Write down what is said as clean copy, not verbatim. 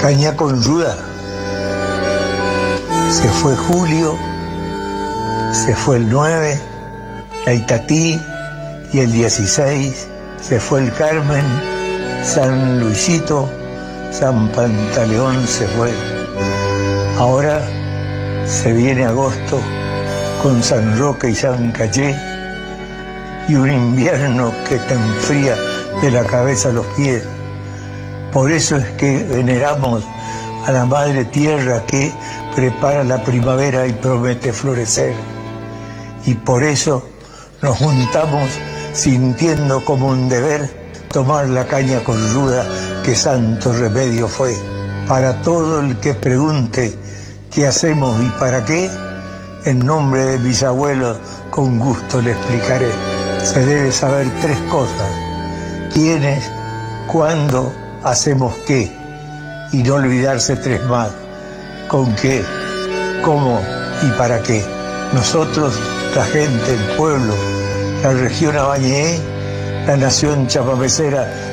Caña con ruda. Se fue Julio, se fue el 9, la Itatí, y el 16 se fue el Carmen, San Luisito, San Pantaleón se fue. Ahora se viene agosto con San Roque y San Caché, y un invierno que te enfría de la cabeza a los pies. Por eso es que veneramos a la Madre Tierra que prepara la primavera y promete florecer. Y por eso nos juntamos sintiendo como un deber tomar la caña con ruda que santo remedio fue. Para todo el que pregunte qué hacemos y para qué, en nombre de mis abuelos con gusto le explicaré. Se debe saber 3 cosas: quiénes, cuándo, hacemos qué, y no olvidarse 3 más: con qué, cómo y para qué. Nosotros, la gente, el pueblo, la región Abanéi, la nación chamamecera,